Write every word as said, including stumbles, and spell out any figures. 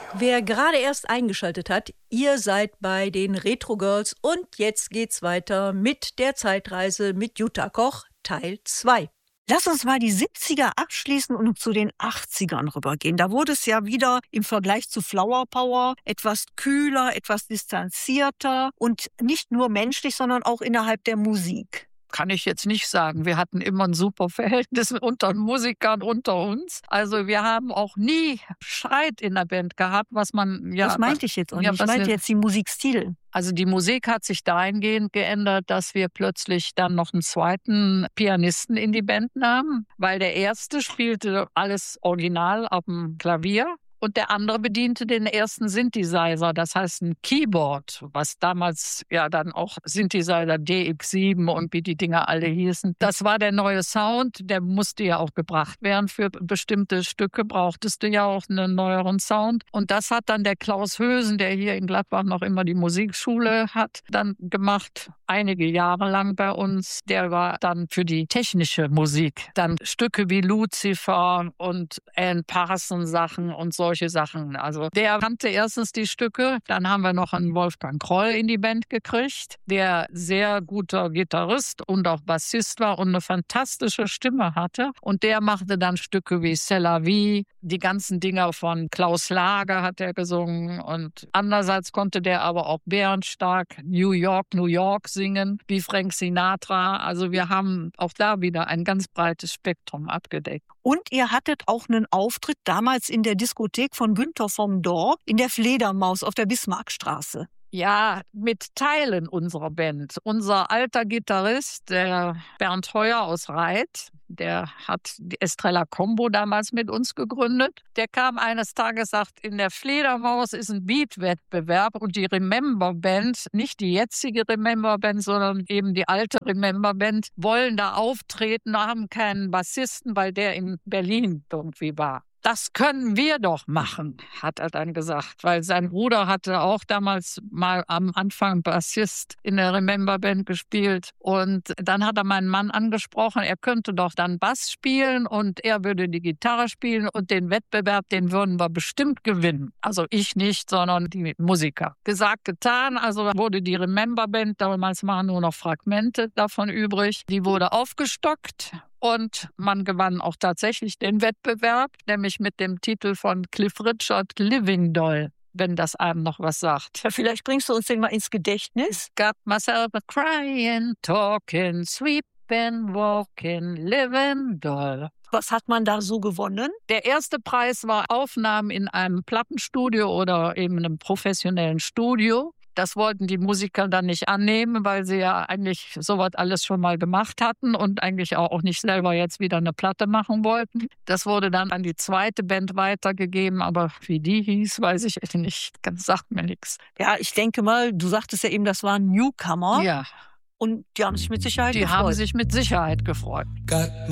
Wer gerade erst eingeschaltet hat, ihr seid bei den Retro Girls und jetzt geht's weiter mit der Zeitreise mit Jutta Koch, Teil zwei. Lass uns mal die siebziger abschließen und zu den achtzigern rübergehen. Da wurde es ja wieder im Vergleich zu Flower Power etwas kühler, etwas distanzierter und nicht nur menschlich, sondern auch innerhalb der Musik. Kann ich jetzt nicht sagen. Wir hatten immer ein super Verhältnis unter Musikern unter uns. Also wir haben auch nie Streit in der Band gehabt, was man ja. Das meinte ich jetzt auch ja, nicht. Ich meinte wir, jetzt die Musikstil. Also die Musik hat sich dahingehend geändert, dass wir plötzlich dann noch einen zweiten Pianisten in die Band nahmen, weil der erste spielte alles original auf dem Klavier. Und der andere bediente den ersten Synthesizer, das heißt ein Keyboard, was damals ja dann auch Synthesizer D X sieben und wie die Dinger alle hießen. Das war der neue Sound, der musste ja auch gebracht werden. Für bestimmte Stücke brauchtest du ja auch einen neueren Sound. Und das hat dann der Klaus Hösen, der hier in Gladbach noch immer die Musikschule hat, dann gemacht. Einige Jahre lang bei uns. Der war dann für die technische Musik. Dann Stücke wie Lucifer und Alan Parsons Sachen und solche Sachen. Also der kannte erstens die Stücke. Dann haben wir noch einen Wolfgang Kroll in die Band gekriegt, der sehr guter Gitarrist und auch Bassist war und eine fantastische Stimme hatte. Und der machte dann Stücke wie C'est la vie, die ganzen Dinger von Klaus Lager hat er gesungen. Und andererseits konnte der aber auch bärenstark New York, New York singen, wie Frank Sinatra. Also wir haben auch da wieder ein ganz breites Spektrum abgedeckt. Und ihr hattet auch einen Auftritt damals in der Diskothek von Günther vom Dorf in der Fledermaus auf der Bismarckstraße. Ja, mit Teilen unserer Band. Unser alter Gitarrist, der Bernd Heuer aus Reit, der hat die Estrella Combo damals mit uns gegründet. Der kam eines Tages, sagt, in der Fledermaus ist ein Beat-Wettbewerb und die Remember Band, nicht die jetzige Remember Band, sondern eben die alte Remember Band, wollen da auftreten, haben keinen Bassisten, weil der in Berlin irgendwie war. Das können wir doch machen, hat er dann gesagt, weil sein Bruder hatte auch damals mal am Anfang Bassist in der Remember Band gespielt und dann hat er meinen Mann angesprochen, er könnte doch dann Bass spielen und er würde die Gitarre spielen und den Wettbewerb, den würden wir bestimmt gewinnen. Also ich nicht, sondern die Musiker. Gesagt, getan, also wurde die Remember Band, damals waren nur noch Fragmente davon übrig, die wurde aufgestockt. Und man gewann auch tatsächlich den Wettbewerb, nämlich mit dem Titel von Cliff Richard, Living Doll, wenn das einem noch was sagt. Ja, vielleicht bringst du uns den mal ins Gedächtnis. Got myself a crying, talking, sweeping, walking, living doll. Was hat man da so gewonnen? Der erste Preis war Aufnahmen in einem Plattenstudio oder eben einem professionellen Studio. Das wollten die Musiker dann nicht annehmen, weil sie ja eigentlich sowas alles schon mal gemacht hatten und eigentlich auch nicht selber jetzt wieder eine Platte machen wollten. Das wurde dann an die zweite Band weitergegeben, aber wie die hieß, weiß ich nicht. Das sagt mir nichts. Ja, ich denke mal, du sagtest ja eben, das waren Newcomer. Ja. Und die haben sich mit Sicherheit die gefreut. Die haben sich mit Sicherheit gefreut.